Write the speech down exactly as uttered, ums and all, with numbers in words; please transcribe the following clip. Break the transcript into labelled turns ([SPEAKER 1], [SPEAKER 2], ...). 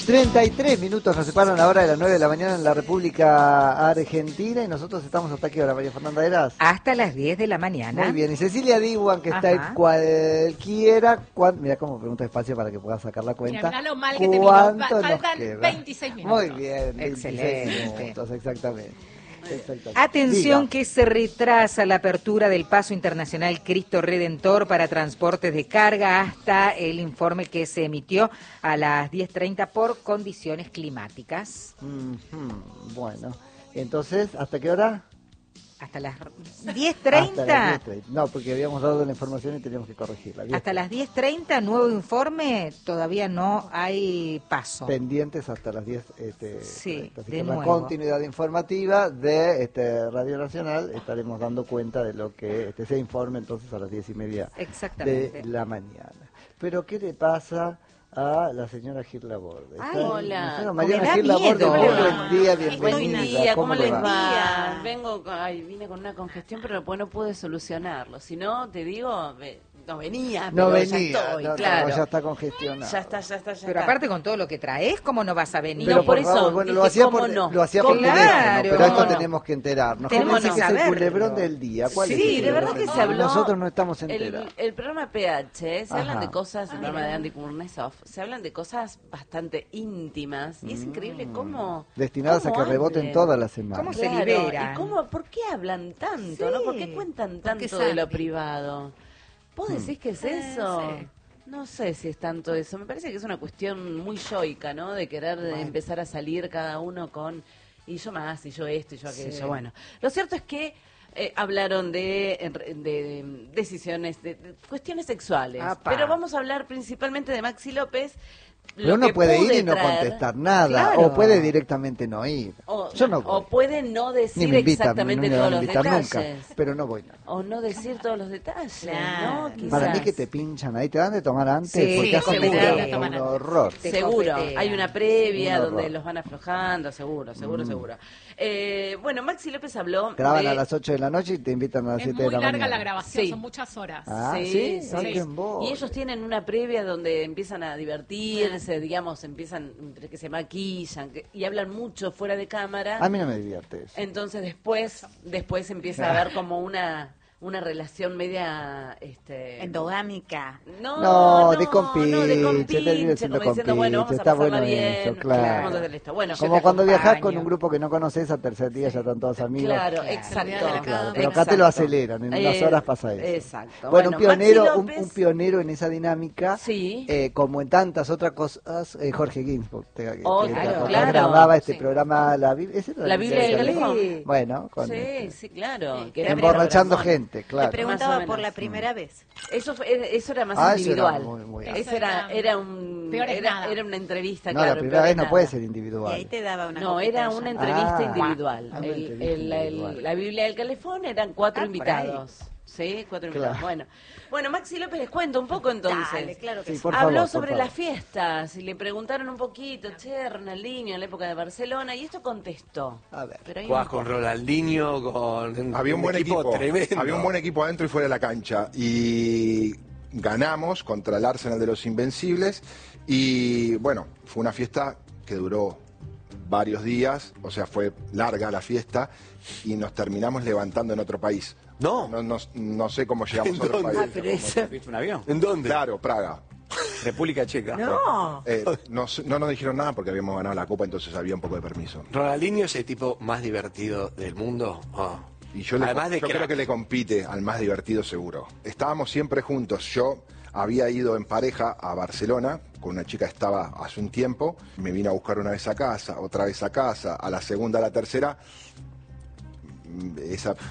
[SPEAKER 1] treinta y tres minutos nos separan ahora de las nueve de la mañana en la República Argentina y nosotros estamos hasta qué hora, María Fernanda Eras.
[SPEAKER 2] Hasta las diez de la mañana.
[SPEAKER 1] Muy bien, y Cecilia Diwan, que está en cualquiera, cuan, mira cómo pregunta despacio para que puedas sacar la cuenta.
[SPEAKER 3] Mira, mira lo mal que te vino. Faltan veintiséis minutos.
[SPEAKER 1] Muy bien,
[SPEAKER 2] excelente.
[SPEAKER 1] veintiséis minutos, exactamente.
[SPEAKER 2] Atención,
[SPEAKER 1] Diga.
[SPEAKER 2] Que se retrasa la apertura del paso internacional Cristo Redentor para transportes de carga hasta el informe que se emitió a las diez treinta por condiciones climáticas.
[SPEAKER 1] Mm-hmm. Bueno, entonces, ¿hasta qué hora?
[SPEAKER 2] Hasta las diez treinta.
[SPEAKER 1] No, porque habíamos dado la información y teníamos que corregirla.
[SPEAKER 2] Hasta las diez treinta, nuevo informe, todavía no hay paso.
[SPEAKER 1] Pendientes hasta las diez. Este,
[SPEAKER 2] sí,
[SPEAKER 1] Así
[SPEAKER 2] de
[SPEAKER 1] que
[SPEAKER 2] nuevo.
[SPEAKER 1] La continuidad informativa de este, Radio Nacional, estaremos dando cuenta de lo que este, se informe entonces a las diez y media de la mañana. Pero, ¿qué le pasa a la señora Gil Laborde?
[SPEAKER 4] Ay, hola.
[SPEAKER 1] Señora Mariana Gil Laborde, muy buen día, bienvenida.
[SPEAKER 4] Buen día, ¿cómo, ¿cómo les va?
[SPEAKER 3] va?
[SPEAKER 4] Vengo, ay, vine con una congestión, pero después no pude solucionarlo. Si no, te digo, no venía,
[SPEAKER 1] no
[SPEAKER 4] pero
[SPEAKER 1] venía,
[SPEAKER 4] ya estoy,
[SPEAKER 1] no,
[SPEAKER 4] claro.
[SPEAKER 1] No, ya está congestionado.
[SPEAKER 4] Ya está, ya está, ya
[SPEAKER 2] Pero
[SPEAKER 4] está.
[SPEAKER 2] aparte con todo lo que traes, ¿cómo no vas a venir?
[SPEAKER 1] Pero
[SPEAKER 4] no, por,
[SPEAKER 1] por
[SPEAKER 4] eso,
[SPEAKER 1] favor, bueno,
[SPEAKER 4] dije,
[SPEAKER 1] lo hacía por,
[SPEAKER 4] no?
[SPEAKER 1] lo hacía por
[SPEAKER 2] Claro,
[SPEAKER 1] teléfono, pero esto
[SPEAKER 4] no?
[SPEAKER 1] tenemos que enterarnos.
[SPEAKER 2] Tenemos
[SPEAKER 1] ¿Cómo dice
[SPEAKER 2] que
[SPEAKER 1] que es el
[SPEAKER 2] saberlo.
[SPEAKER 1] culebrón del día? ¿Cuál
[SPEAKER 4] Sí,
[SPEAKER 1] es el
[SPEAKER 4] de verdad
[SPEAKER 1] culebrón
[SPEAKER 4] que
[SPEAKER 1] del
[SPEAKER 4] se
[SPEAKER 1] día?
[SPEAKER 4] habló.
[SPEAKER 1] Nosotros no estamos enterados.
[SPEAKER 4] El, el programa P H, se
[SPEAKER 1] Ajá.
[SPEAKER 4] hablan de cosas, el
[SPEAKER 3] Ah,
[SPEAKER 4] programa
[SPEAKER 3] mira.
[SPEAKER 4] de Andy Kurnesov, se hablan de cosas bastante íntimas. Y es increíble cómo...
[SPEAKER 1] Destinadas a
[SPEAKER 4] cómo
[SPEAKER 1] que reboten
[SPEAKER 4] hablen.
[SPEAKER 1] toda la semana.
[SPEAKER 2] ¿Cómo se
[SPEAKER 4] Claro,
[SPEAKER 2] liberan?
[SPEAKER 4] ¿Y cómo, por qué hablan tanto,
[SPEAKER 2] Sí,
[SPEAKER 4] no? ¿Por qué cuentan tanto
[SPEAKER 3] porque
[SPEAKER 4] de lo
[SPEAKER 3] saben.
[SPEAKER 4] privado? ¿Vos decís que es
[SPEAKER 3] Eh,
[SPEAKER 4] eso?
[SPEAKER 3] sí.
[SPEAKER 4] No sé si es tanto eso. Me parece que es una cuestión muy yoica, ¿no? De querer de
[SPEAKER 1] Bueno.
[SPEAKER 4] empezar a salir cada uno con... Y yo más, y yo esto, y yo aquello.
[SPEAKER 1] Sí.
[SPEAKER 4] Bueno, lo cierto es que eh, hablaron de, de, de decisiones, de, de cuestiones sexuales.
[SPEAKER 2] Apa.
[SPEAKER 4] Pero vamos a hablar principalmente de Maxi López.
[SPEAKER 1] Pero
[SPEAKER 4] Lo
[SPEAKER 1] uno
[SPEAKER 4] que
[SPEAKER 1] puede ir
[SPEAKER 4] pude
[SPEAKER 1] y no
[SPEAKER 4] traer-
[SPEAKER 1] contestar nada,
[SPEAKER 2] Claro.
[SPEAKER 1] o puede directamente no ir.
[SPEAKER 4] O,
[SPEAKER 1] Yo no voy.
[SPEAKER 4] o puede no
[SPEAKER 1] Ni
[SPEAKER 4] decir
[SPEAKER 1] me invitan,
[SPEAKER 4] exactamente
[SPEAKER 1] no me
[SPEAKER 4] todos
[SPEAKER 1] van a
[SPEAKER 4] los
[SPEAKER 1] invitar
[SPEAKER 4] detalles.
[SPEAKER 1] nunca, pero no voy. No.
[SPEAKER 4] O no decir todos los detalles,
[SPEAKER 3] Claro.
[SPEAKER 4] ¿no? Quizás.
[SPEAKER 1] Para mí que te pinchan ahí, te dan de tomar antes,
[SPEAKER 2] Sí,
[SPEAKER 1] porque has
[SPEAKER 2] seguro.
[SPEAKER 1] contestado
[SPEAKER 2] Te dan de
[SPEAKER 1] un
[SPEAKER 3] tomar antes.
[SPEAKER 1] horror.
[SPEAKER 2] Te
[SPEAKER 4] Seguro,
[SPEAKER 2] copetean.
[SPEAKER 4] hay una previa
[SPEAKER 1] Un
[SPEAKER 4] donde
[SPEAKER 1] horror.
[SPEAKER 4] los van aflojando, seguro, seguro,
[SPEAKER 1] Mm.
[SPEAKER 4] seguro. Eh, bueno, Maxi López habló
[SPEAKER 1] Graban
[SPEAKER 4] de...
[SPEAKER 1] a las ocho de la noche y te invitan a las
[SPEAKER 3] Es
[SPEAKER 1] siete
[SPEAKER 3] muy
[SPEAKER 1] de la
[SPEAKER 3] larga
[SPEAKER 1] mañana.
[SPEAKER 3] la grabación,
[SPEAKER 4] Sí.
[SPEAKER 3] son muchas horas.
[SPEAKER 1] Ah,
[SPEAKER 4] Sí,
[SPEAKER 1] ¿sí?
[SPEAKER 4] sí.
[SPEAKER 1] Ay, qué embole.
[SPEAKER 4] Y ellos tienen una previa donde empiezan a divertirse, digamos, empiezan, entre que se maquillan que- y hablan mucho fuera de cámara.
[SPEAKER 1] A mí no me divierte eso.
[SPEAKER 4] Entonces después, después empieza a haber como una una relación media este
[SPEAKER 5] endogámica.
[SPEAKER 4] no,
[SPEAKER 1] No,
[SPEAKER 4] no,
[SPEAKER 1] de compinche,
[SPEAKER 4] no, de
[SPEAKER 1] termina
[SPEAKER 4] compinche,
[SPEAKER 1] siendo
[SPEAKER 4] como diciendo, bueno, vamos
[SPEAKER 1] compinche,
[SPEAKER 4] a
[SPEAKER 1] está
[SPEAKER 4] pasarla
[SPEAKER 1] bueno
[SPEAKER 4] bien,
[SPEAKER 1] eso, claro.
[SPEAKER 4] vamos a hacer esto. Bueno, yo
[SPEAKER 1] Como
[SPEAKER 4] te
[SPEAKER 1] cuando viajás
[SPEAKER 4] acompaño.
[SPEAKER 1] con un grupo que no conoces, al tercer día ya están todos amigos.
[SPEAKER 4] Claro,
[SPEAKER 3] Claro.
[SPEAKER 4] exacto.
[SPEAKER 3] Claro,
[SPEAKER 1] Claro, pero acá te lo
[SPEAKER 4] Exacto.
[SPEAKER 1] aceleran, en unas
[SPEAKER 4] Eh,
[SPEAKER 1] horas pasa eso.
[SPEAKER 4] Exacto.
[SPEAKER 1] Bueno, un pionero,
[SPEAKER 4] Maxi
[SPEAKER 1] un,
[SPEAKER 4] López-
[SPEAKER 1] un pionero en esa dinámica,
[SPEAKER 4] Sí.
[SPEAKER 1] eh, como en tantas otras cosas, eh, Jorge Ginsburg, te- que-
[SPEAKER 4] Oh,
[SPEAKER 1] que
[SPEAKER 4] claro,
[SPEAKER 1] acá
[SPEAKER 4] claro.
[SPEAKER 1] grababa este
[SPEAKER 4] Sí.
[SPEAKER 1] programa, la, Bi- ¿ese era
[SPEAKER 4] La Biblia del Galejón.
[SPEAKER 1] Sí. Bueno, con
[SPEAKER 4] Sí,
[SPEAKER 1] este,
[SPEAKER 4] sí, claro.
[SPEAKER 5] Sí,
[SPEAKER 4] que era
[SPEAKER 1] emborrachando
[SPEAKER 4] corazón.
[SPEAKER 1] gente,
[SPEAKER 5] Te
[SPEAKER 1] claro.
[SPEAKER 5] preguntaba
[SPEAKER 4] Más o
[SPEAKER 5] por
[SPEAKER 4] menos.
[SPEAKER 5] la primera vez.
[SPEAKER 4] Eso fue, eso era más
[SPEAKER 1] Ah, eso era
[SPEAKER 4] individual.
[SPEAKER 1] muy, muy
[SPEAKER 4] Eso era, era un
[SPEAKER 3] Peor es
[SPEAKER 4] era,
[SPEAKER 3] nada.
[SPEAKER 4] era una entrevista,
[SPEAKER 1] No,
[SPEAKER 4] claro.
[SPEAKER 1] la primera
[SPEAKER 4] peor
[SPEAKER 1] vez
[SPEAKER 4] es
[SPEAKER 1] no
[SPEAKER 4] nada.
[SPEAKER 1] puede ser
[SPEAKER 5] Y
[SPEAKER 1] individual.
[SPEAKER 5] ahí te daba una
[SPEAKER 4] No,
[SPEAKER 5] copita
[SPEAKER 4] era
[SPEAKER 5] de
[SPEAKER 4] una
[SPEAKER 5] champán.
[SPEAKER 4] entrevista
[SPEAKER 1] Ah,
[SPEAKER 4] individual.
[SPEAKER 1] ah, una
[SPEAKER 4] El-
[SPEAKER 1] entrevista
[SPEAKER 4] el- el-
[SPEAKER 1] individual.
[SPEAKER 4] la Biblia del Calefón eran cuatro
[SPEAKER 2] Ah, por ahí.
[SPEAKER 4] invitados. Sí, cuatro invitados.
[SPEAKER 1] Claro.
[SPEAKER 4] Bueno, bueno, Maxi López les cuento un poco entonces.
[SPEAKER 5] Dale, claro que
[SPEAKER 1] Sí,
[SPEAKER 5] sí.
[SPEAKER 1] por
[SPEAKER 4] Habló
[SPEAKER 1] favor, por
[SPEAKER 4] sobre
[SPEAKER 1] favor.
[SPEAKER 4] las fiestas y le preguntaron un poquito, che, Ronaldinho en la época de Barcelona, y esto contestó.
[SPEAKER 1] A ver.
[SPEAKER 4] Pero hay
[SPEAKER 6] Jugás
[SPEAKER 4] un
[SPEAKER 6] con
[SPEAKER 4] poco-
[SPEAKER 6] Ronaldinho, con
[SPEAKER 7] Había un buen equipo,
[SPEAKER 6] tremendo.
[SPEAKER 7] había un buen equipo adentro y fuera de la cancha y ganamos contra el Arsenal de los Invencibles y bueno, fue una fiesta que duró varios días, o sea, fue larga la fiesta y nos terminamos levantando en otro país.
[SPEAKER 6] No.
[SPEAKER 7] No, no, no sé cómo llegamos
[SPEAKER 6] ¿En
[SPEAKER 7] a otro
[SPEAKER 6] dónde?
[SPEAKER 7] país.
[SPEAKER 2] Ah, pero eso...
[SPEAKER 8] ¿Viste un avión?
[SPEAKER 6] ¿En dónde?
[SPEAKER 7] Claro, Praga.
[SPEAKER 8] República Checa.
[SPEAKER 2] No.
[SPEAKER 7] Eh, nos- no nos dijeron nada porque habíamos ganado la copa, entonces había un poco de permiso.
[SPEAKER 6] Ronaldinho es el tipo más divertido del mundo. Ah.
[SPEAKER 7] Y yo, le-
[SPEAKER 6] Además de
[SPEAKER 7] yo
[SPEAKER 6] crack.
[SPEAKER 7] creo que le compite al más divertido seguro. Estábamos siempre juntos. Yo había ido en pareja a Barcelona, con una chica que estaba hace un tiempo, me vino a buscar una vez a casa, otra vez a casa, a la segunda, a la tercera. Esa